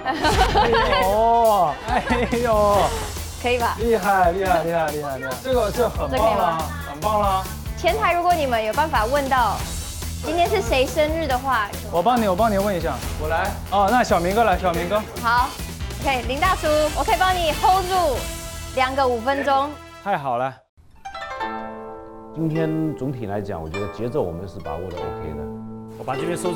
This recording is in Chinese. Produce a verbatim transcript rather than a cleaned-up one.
哎呦，哎呦， 可以吧？ 厉害厉害厉害厉害厉害，这个这很棒了，很棒了。 前台如果你们有办法问到今天是谁生日的话， 我帮你，我帮你问一下。 我来。 哦，那小明哥来，小明哥。 好 ，OK， 林大叔，我可以帮你 hold 住两个五分钟。 太好了。 今天总体来讲，我觉得节奏我们是把握的 OK 的。 我把这边收